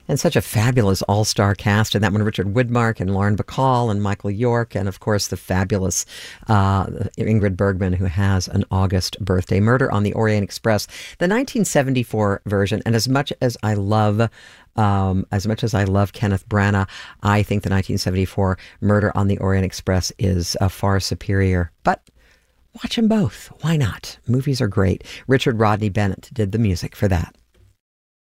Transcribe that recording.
And such a fabulous all-star cast. And that one, Richard Widmark and Lauren Bacall and Michael York, and of course the fabulous Ingrid Bergman, who has an August birthday. Murder on the Orient Express, the 1974 version. And as much as I love Kenneth Branagh, I think the 1974 Murder on the Orient Express is far superior. But watch them both. Why not? Movies are great. Richard Rodney Bennett did the music for that.